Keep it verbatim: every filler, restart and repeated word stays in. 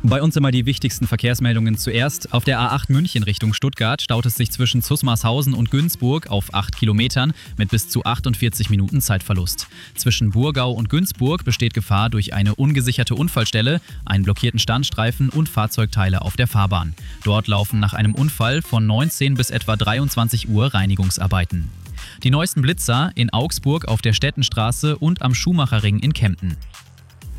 Bei uns immer die wichtigsten Verkehrsmeldungen zuerst. Auf der A acht München Richtung Stuttgart staut es sich zwischen Zusmarshausen und Günzburg auf acht Kilometern mit bis zu achtundvierzig Minuten Zeitverlust. Zwischen Burgau und Günzburg besteht Gefahr durch eine ungesicherte Unfallstelle, einen blockierten Standstreifen und Fahrzeugteile auf der Fahrbahn. Dort laufen nach einem Unfall von neunzehn bis etwa dreiundzwanzig Uhr Reinigungsarbeiten. Die neuesten Blitzer in Augsburg auf der Stettenstraße und am Schumacherring in Kempten.